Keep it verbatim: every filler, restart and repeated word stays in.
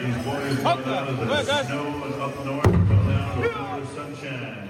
These boys go down to the snow up north, go down to the sunshine.